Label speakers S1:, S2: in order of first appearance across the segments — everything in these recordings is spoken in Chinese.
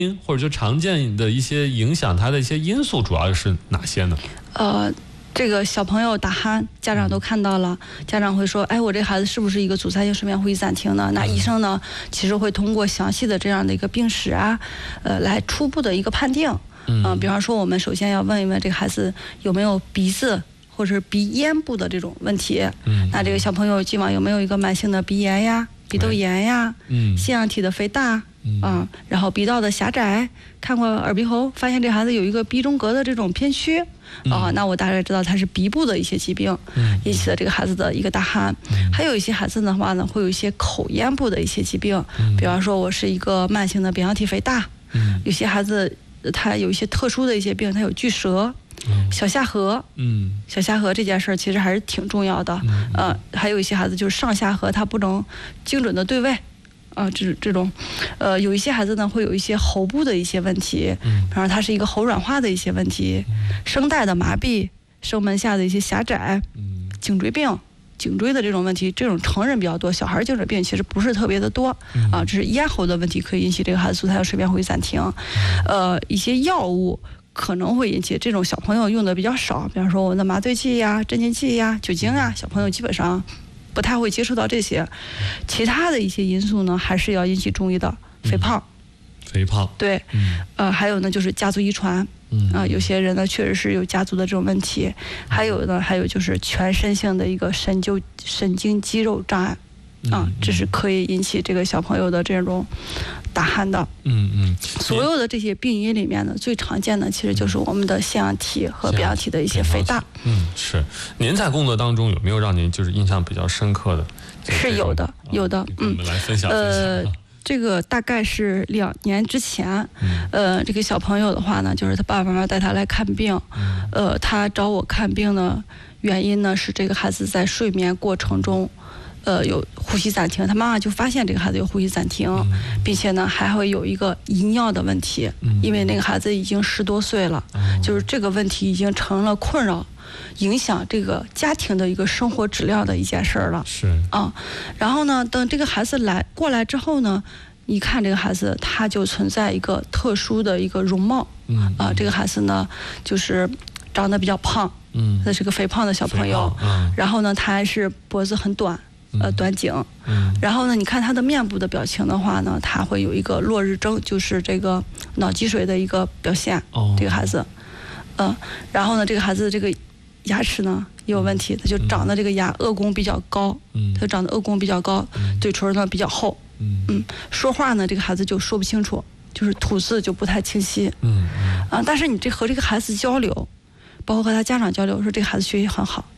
S1: 或者就常见的一些影响它的一些因素主要是哪些呢？
S2: 这个小朋友打鼾，家长都看到了，家长会说，哎，我这孩子是不是一个阻塞性睡眠呼吸暂停呢？那医生呢，其实会通过详细的这样的一个病史啊，来初步的一个判定。比方说我们首先要问一问这个孩子有没有鼻子或者是鼻咽部的这种问题。那这个小朋友既往有没有一个慢性的鼻炎呀、鼻窦炎呀、腺样体的肥大。然后鼻道的狭窄，看过耳鼻喉，发现这孩子有一个鼻中隔的这种偏虚，那我大概知道他是鼻部的一些疾病引起的这个孩子的一个大鼾。还有一些孩子的话呢，会有一些口咽部的一些疾病，比方说我是一个慢性的扁桃体肥大，有些孩子他有一些特殊的一些病，他有巨舌。小下颌，小下颌这件事儿其实还是挺重要的。还有一些孩子就是上下颌他不能精准的对位。这种，有一些孩子呢会有一些喉部的一些问题，比方说他是一个喉软化的一些问题，声带的麻痹，声门下的一些狭窄，颈椎病，颈椎的这种问题，这种成人比较多，小孩颈椎病其实不是特别的多。这是咽喉的问题可以引起这个孩子阻塞性睡眠呼吸暂停。一些药物可能会引起，这种小朋友用的比较少，比方说我们的麻醉剂呀、镇静剂呀、酒精啊，小朋友基本上不太会接触到这些。其他的一些因素呢，还是要引起注意的。肥胖，对，还有呢就是家族遗传，有些人呢确实是有家族的这种问题，还有就是全身性的一个神经肌肉障碍。这是可以引起这个小朋友的这种打鼾的。所有的这些病因里面呢，最常见的其实就是我们的腺样体和扁桃体的一些肥大。
S1: 是。您在工作当中有没有让您就是印象比较深刻的？
S2: 是有的。我们来分享分享。这个大概是2年之前，这个小朋友的话呢，就是他爸爸妈妈带他来看病，他找我看病的原因呢是这个孩子在睡眠过程中。有呼吸暂停，他妈妈就发现这个孩子有呼吸暂停，并且呢还会有一个遗尿的问题，因为那个孩子已经10多岁了，就是这个问题已经成了困扰，影响这个家庭的一个生活质量的一件事儿了。然后呢，等这个孩子过来之后呢，一看这个孩子他就存在一个特殊的一个容貌，这个孩子呢就是长得比较胖，他是个肥胖的小朋友，然后呢他还是脖子很短。短颈，然后呢，你看他的面部的表情的话呢，他会有一个落日症，就是这个脑积水的一个表现。这个孩子，然后呢，这个孩子这个牙齿呢也有问题，他就长得这个颚弓比较高，他长得颚弓比较高，嘴唇呢比较厚，说话呢这个孩子就说不清楚，就是吐字就不太清晰，但是你和这个孩子交流，包括和他家长交流，说这个孩子学习很好，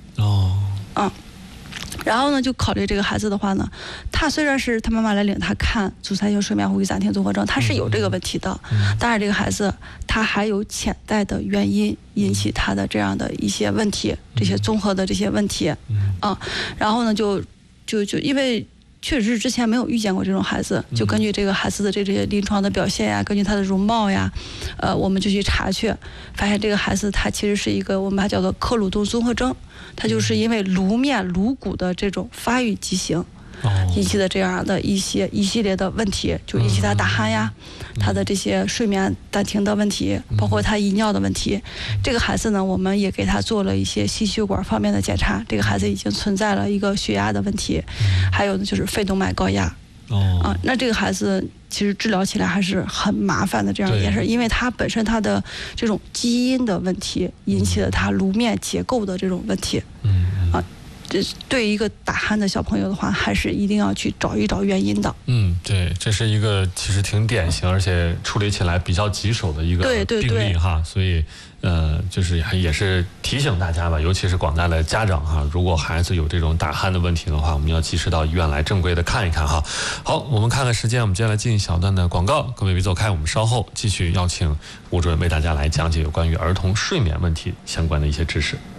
S2: 然后呢，就考虑这个孩子的话呢，他虽然是他妈妈来领他看阻塞性睡眠呼吸暂停综合症，他是有这个问题的，但是这个孩子他还有潜在的原因引起他的这样的一些问题，这些综合的这些问题，然后呢，就因为确实是之前没有遇见过这种孩子，就根据这个孩子的这些临床的表现呀，根据他的容貌呀，我们就去查去，发现这个孩子他其实是一个我们把它叫做克鲁顿综合征，他就是因为颅面颅骨的这种发育畸形引起的这样的一系列的问题，就引起他打鼾呀，他的这些睡眠暂停的问题，包括他遗尿的问题。这个孩子呢，我们也给他做了一些心血管方面的检查，这个孩子已经存在了一个血压的问题，还有呢就是肺动脉高压。那这个孩子其实治疗起来还是很麻烦的这样一件事，因为他本身他的这种基因的问题引起了他颅面结构的这种问题。对一个打鼾的小朋友的话，还是一定要去找一找原因的。
S1: 对，这是一个其实挺典型，而且处理起来比较棘手的一个病例哈，所以就是也是提醒大家吧，尤其是广大的家长哈，如果孩子有这种打鼾的问题的话，我们要及时到医院来正规的看一看哈。好，我们看看时间，我们接下来进一小段的广告，各位别走开，我们稍后继续邀请吴主任为大家来讲解有关于儿童睡眠问题相关的一些知识。